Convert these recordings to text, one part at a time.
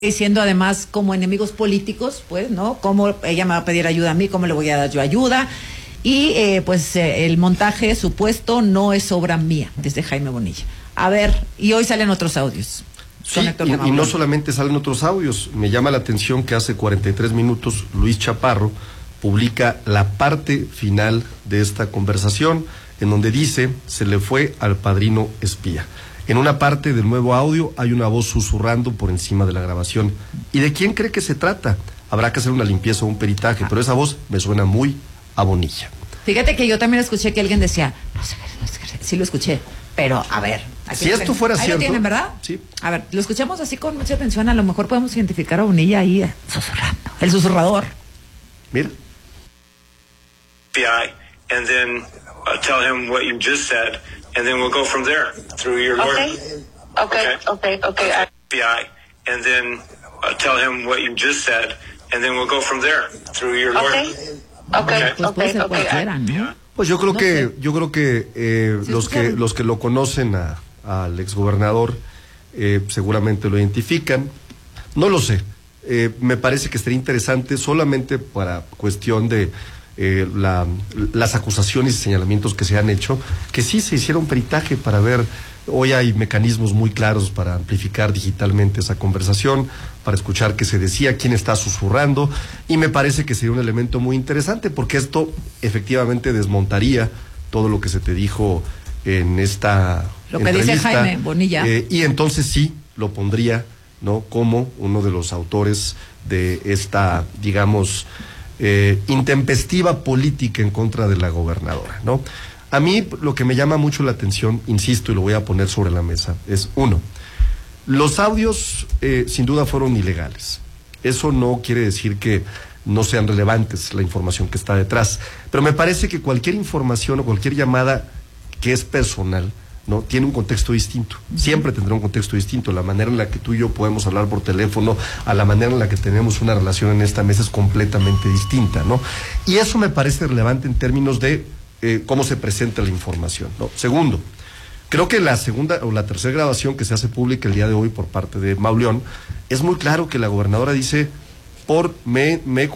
diciendo además como enemigos políticos, pues, ¿no? Cómo ella me va a pedir ayuda a mí, cómo le voy a dar yo ayuda. Y el montaje supuesto no es obra mía, desde Jaime Bonilla. A ver, y hoy salen otros audios. Sí, y no solamente salen otros audios, me llama la atención que hace 43 minutos Luis Chaparro publica la parte final de esta conversación, en donde dice, se le fue al padrino espía. En una parte del nuevo audio hay una voz susurrando por encima de la grabación. ¿Y de quién cree que se trata? Habrá que hacer una limpieza o un peritaje, pero esa voz me suena muy a Bonilla. Fíjate que yo también escuché que alguien decía, no sé, sí lo escuché, pero a ver. Si esto fuera cierto. Ahí lo tienen, ¿verdad? Sí. A ver, lo escuchamos así con mucha atención, a lo mejor podemos identificar a Bonilla ahí susurrando, el susurrador. Mira. FBI, and then tell him what you just said, and then we'll go from there through your lawyer. Okay. FBI, and then tell him what you just said, and then we'll go from there through your lawyer. Pues puede ser cualquiera, ¿no? Pues yo creo que los que lo conocen al exgobernador seguramente lo identifican. No lo sé. Me parece que sería interesante solamente para cuestión de las acusaciones y señalamientos que se han hecho, que sí se hiciera un peritaje para ver. Hoy hay mecanismos muy claros para amplificar digitalmente esa conversación, para escuchar qué se decía, quién está susurrando, y me parece que sería un elemento muy interesante, porque esto efectivamente desmontaría todo lo que se te dijo en esta lo que dice Jaime Bonilla. Y entonces sí lo pondría, ¿no?, como uno de los autores de esta, digamos, intempestiva política en contra de la gobernadora, ¿no? A mí lo que me llama mucho la atención, insisto, y lo voy a poner sobre la mesa, es uno, los audios sin duda fueron ilegales. Eso no quiere decir que no sean relevantes la información que está detrás, pero me parece que cualquier información o cualquier llamada que es personal, ¿no?, tiene un contexto distinto. Siempre tendrá un contexto distinto. La manera en la que tú y yo podemos hablar por teléfono, a la manera en la que tenemos una relación en esta mesa es completamente distinta, ¿no? Y eso me parece relevante en términos de cómo se presenta la información, ¿no? Segundo, creo que la segunda o la tercera grabación que se hace pública el día de hoy por parte de Mauleón, es muy claro que la gobernadora dice, me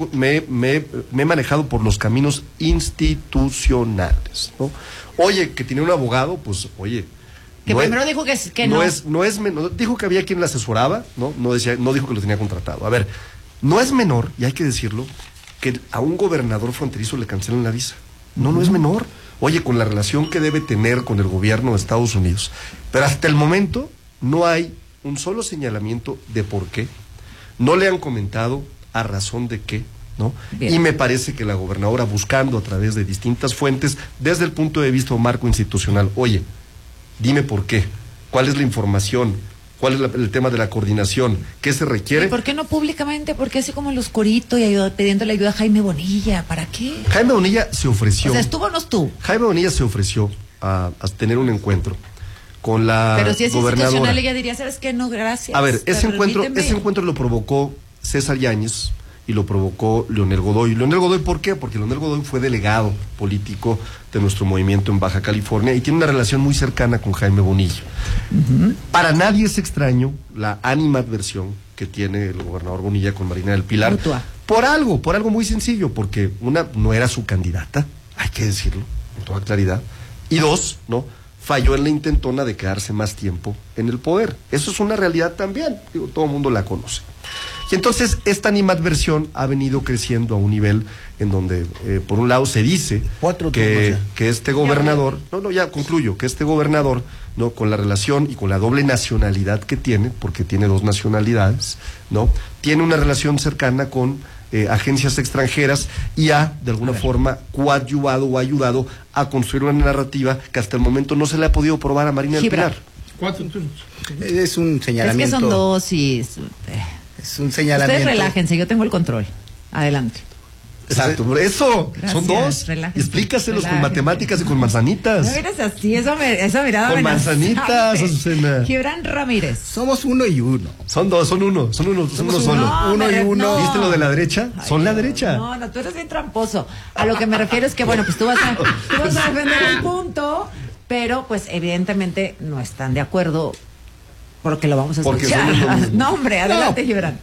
he manejado por los caminos institucionales, ¿no? Oye, que tiene un abogado, pues, oye. Que no primero dijo que no. Dijo que había quien la asesoraba, ¿no? No dijo que lo tenía contratado. A ver, no es menor, y hay que decirlo, que a un gobernador fronterizo le cancelen la visa. No es menor. Oye, con la relación que debe tener con el gobierno de Estados Unidos. Pero hasta el momento no hay un solo señalamiento de por qué. No le han comentado a razón de qué, ¿no? Bien. Y me parece que la gobernadora, buscando a través de distintas fuentes, desde el punto de vista o marco institucional, oye, dime por qué, cuál es la información, cuál es el tema de la coordinación, qué se requiere. ¿Y por qué no públicamente? ¿Por qué así como el oscurito y pidiéndole ayuda a Jaime Bonilla? ¿Para qué? Jaime Bonilla se ofreció. O sea, ¿estuvo o no estuvo? Jaime Bonilla se ofreció a tener un encuentro con la Pero si es gobernadora. Institucional, ella diría, ¿sabes qué? No, gracias. A ver, ese encuentro lo provocó César Yáñez y lo provocó Leonel Godoy. Leonel Godoy, ¿por qué? Porque Leonel Godoy fue delegado político de nuestro movimiento en Baja California y tiene una relación muy cercana con Jaime Bonilla. Para nadie es extraño la animadversión que tiene el gobernador Bonilla con Marina del Pilar. Mutua. Por algo muy sencillo, porque una, no era su candidata, hay que decirlo, con toda claridad, y dos, ¿no?, falló en la intentona de quedarse más tiempo en el poder. Eso es una realidad también, digo, todo el mundo la conoce. Y entonces esta animadversión ha venido creciendo a un nivel en donde, por un lado, se dice que este gobernador, ya concluyo, que este gobernador, ¿no?, con la relación y con la doble nacionalidad que tiene, porque tiene dos nacionalidades, ¿no?, tiene una relación cercana con agencias extranjeras y ha, de alguna forma, coadyuvado o ayudado a construir una narrativa que hasta el momento no se le ha podido probar a Marina del Pilar. Es un señalamiento. Es que son dosis. Es un señalamiento. Ustedes relájense, yo tengo el control. Adelante. Exacto, por eso, gracias, son dos. Explícaselos con matemáticas y con manzanitas. No eres así, esa mirada con manzanitas, Azucena. Gibran Ramírez. Somos uno y uno. Son dos, son uno solo. Uno y uno. No. ¿Viste lo de la derecha? Ay, son la derecha. No, tú eres bien tramposo. A lo que me refiero es que, bueno, pues tú vas a defender un punto, pero pues evidentemente no están de acuerdo Porque lo vamos a Porque escuchar. somos lo mismo. No, hombre, adelante, No. Gibran.